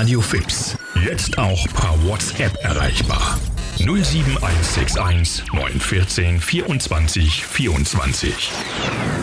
Radio Fips. Jetzt auch per WhatsApp erreichbar. 07161 914 24 24.